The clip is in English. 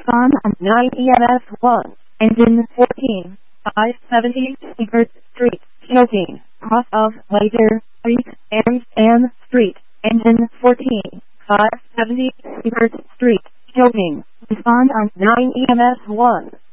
Respond on 9 EMS 1. Engine 14. 570 Secret Street. Choking. Cross of Laser Street and Ann Street. Engine 14. 570 Secret Street. Choking. Respond on 9 EMS 1.